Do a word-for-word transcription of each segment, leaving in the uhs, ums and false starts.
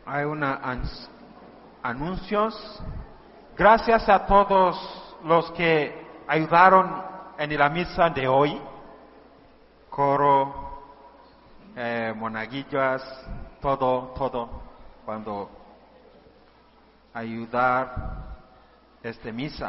Hay una ans- anuncios. Gracias a todos los que ayudaron en la misa de hoy. Coro, eh, monaguillas, todo, todo. Cuando ayudar esta misa.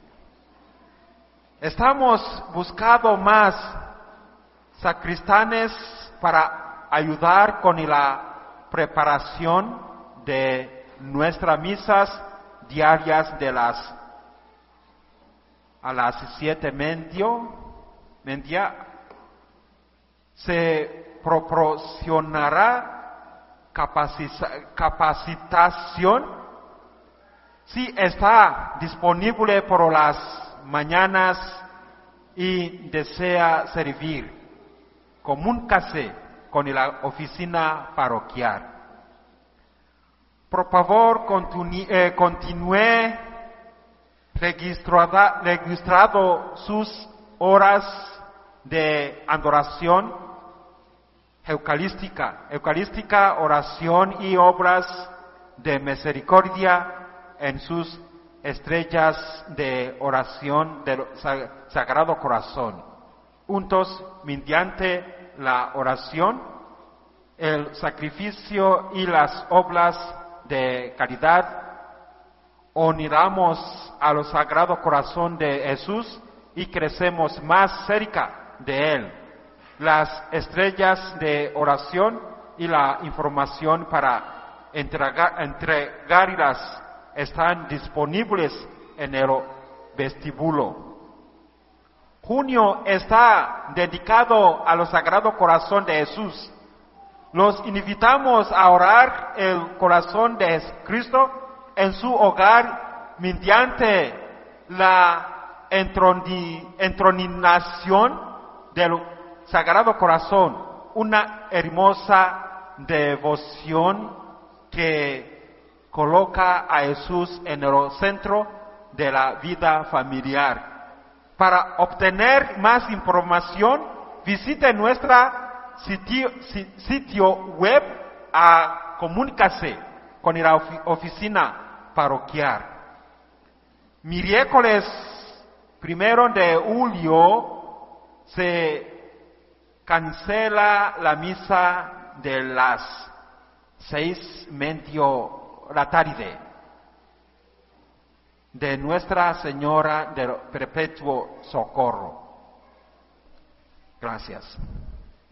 Estamos buscando más sacristanes para ayudar con la preparación de nuestras misas diarias de las a las siete medio, media. Se proporcionará capacita- capacitación si está disponible por las mañanas y desea servir. Comuníquese con la oficina parroquial. Por favor, continue, eh, continúe registrada, registrado sus horas de adoración eucarística, eucarística, oración y obras de misericordia en sus estrellas de oración del Sagrado Corazón. Juntos, mediante la oración, el sacrificio y las obras de caridad, honramos al Sagrado Corazón de Jesús y crecemos más cerca de Él. Las estrellas de oración y la información para entregar, entregarlas están disponibles en el vestíbulo. Junio está dedicado al Sagrado Corazón de Jesús. Los invitamos a orar el corazón de Cristo en su hogar mediante la entroni- entronización del Sagrado Corazón, una hermosa devoción que coloca a Jesús en el centro de la vida familiar. Para obtener más información, visite nuestra sitio, sitio web a comuníquese con la oficina parroquial. Miércoles primero de julio se cancela la misa de las seis medio la tarde de Nuestra Señora del Perpetuo Socorro. Gracias.